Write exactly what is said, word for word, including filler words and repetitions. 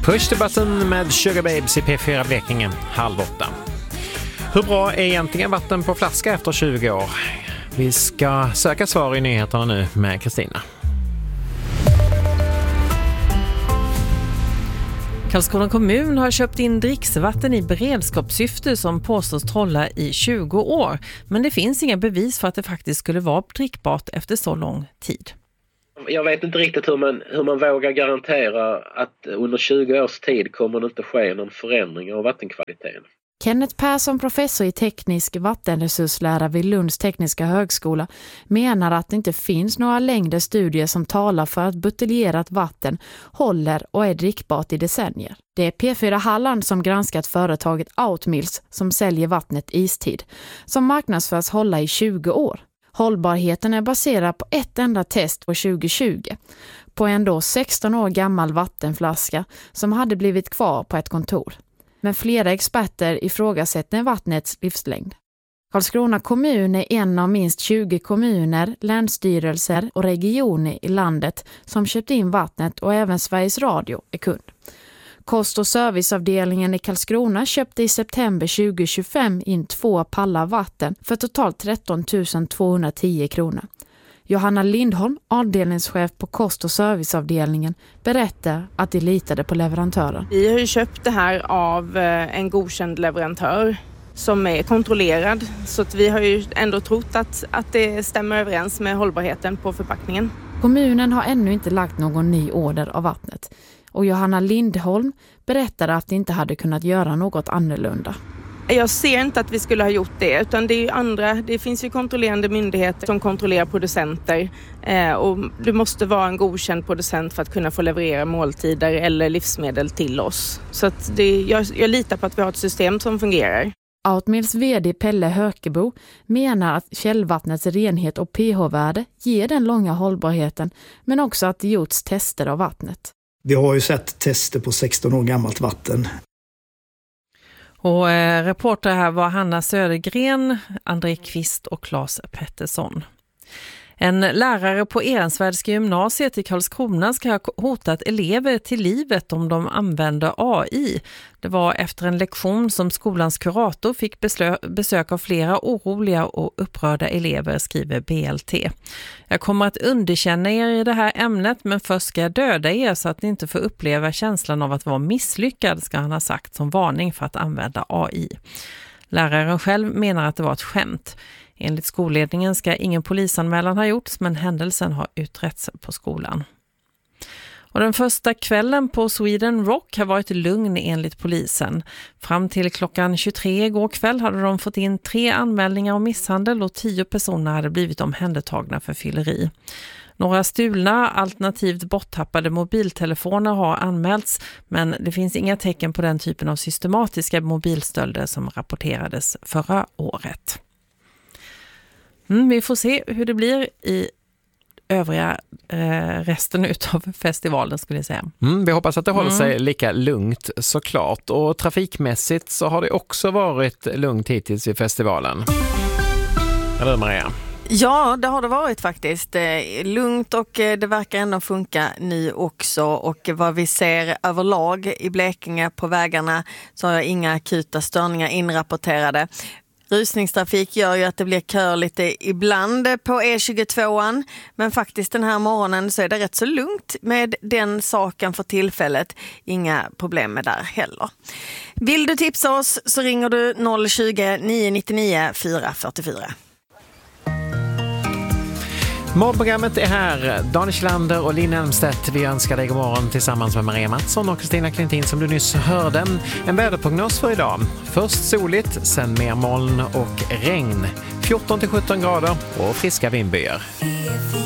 Push the button med Sugar Babes i P fyra Blekinge, halv åtta. Hur bra är egentligen vatten på flaska efter tjugo år? Vi ska söka svar i nyheterna nu med Kristina. Karlskrona kommun har köpt in dricksvatten i beredskapssyfte som påstås hålla i tjugo år. Men det finns inga bevis för att det faktiskt skulle vara drickbart efter så lång tid. Jag vet inte riktigt hur man, hur man vågar garantera att under tjugo års tid kommer det inte ske någon förändring av vattenkvaliteten. Kenneth Persson, professor i teknisk vattenresurslära vid Lunds tekniska högskola, menar att det inte finns några längre studier som talar för att buteljerat vatten håller och är drickbart i decennier. Det är P fyra Halland som granskat företaget Outmills som säljer vattnet istid, som marknadsförs hålla i tjugo år. Hållbarheten är baserad på ett enda test på tjugo tjugo, på en då sexton år gammal vattenflaska som hade blivit kvar på ett kontor. Men flera experter ifrågasätter vattnets livslängd. Karlskrona kommun är en av minst tjugo kommuner, länsstyrelser och regioner i landet som köpt in vattnet, och även Sveriges Radio är kund. Kost- och serviceavdelningen i Karlskrona köpte i september tjugo tjugofem in två pallar vatten för totalt tretton tusen tvåhundratio kronor. Johanna Lindholm, avdelningschef på kost- och serviceavdelningen, berättar att de litade på leverantören. Vi har ju köpt det här av en godkänd leverantör som är kontrollerad, så att vi har ju ändå trott att, att det stämmer överens med hållbarheten på förpackningen. Kommunen har ännu inte lagt någon ny order av vattnet, och Johanna Lindholm berättade att de inte hade kunnat göra något annorlunda. Jag ser inte att vi skulle ha gjort det, utan det är ju andra, det finns ju kontrollerande myndigheter som kontrollerar producenter, eh, och du måste vara en godkänd producent för att kunna få leverera måltider eller livsmedel till oss. Så att det, jag, jag litar på att vi har ett system som fungerar. Outmills vd Pelle Hökebo menar att källvattnets renhet och pH-värde ger den långa hållbarheten, men också att det gjorts tester av vattnet. Vi har ju sett tester på sexton år gammalt vatten. Och eh, reporter här var Hanna Södergren, André Kvist och Claes Pettersson. En lärare på Ehrensvärds gymnasiet i Karlskrona ska ha hotat elever till livet om de använder A I. Det var efter en lektion som skolans kurator fick beslö- besök av flera oroliga och upprörda elever, skriver B L T. Jag kommer att underkänna er i det här ämnet, men först ska jag döda er så att ni inte får uppleva känslan av att vara misslyckad, ska han ha sagt som varning för att använda A I. Läraren själv menar att det var ett skämt. Enligt skolledningen ska ingen polisanmälan ha gjorts, men händelsen har utretts på skolan. Och den första kvällen på Sweden Rock har varit lugn enligt polisen. Fram till klockan tjugotre igår kväll hade de fått in tre anmälningar om misshandel och tio personer hade blivit omhändertagna för fylleri. Några stulna alternativt borttappade mobiltelefoner har anmälts, men det finns inga tecken på den typen av systematiska mobilstölder som rapporterades förra året. Mm, vi får se hur det blir i övriga eh, resten utav festivalen, skulle jag säga. Mm, vi hoppas att det håller mm. sig lika lugnt såklart. Och trafikmässigt så har det också varit lugnt hittills i festivalen. Eller Maria? Ja, det har det varit faktiskt. Lugnt, och det verkar ändå funka nu också. Och vad vi ser överlag i Blekinge på vägarna så har inga akuta störningar inrapporterade. Rusningstrafik gör ju att det blir kör lite ibland på E tjugotvåan, men faktiskt den här morgonen så är det rätt så lugnt med den saken för tillfället. Inga problem med där heller. Vill du tipsa oss så ringer du noll tjugo, nio nio nio, fyra fyra fyra. Morgonprogrammet är här. Daniel Schlander och Linn Elmstedt. Vi önskar dig god morgon tillsammans med Maria Mattsson och Kristina Klintin som du nyss hörde. En väderprognos för idag. Först soligt, sen mer moln och regn. fjorton till sjutton grader och friska vindbyar.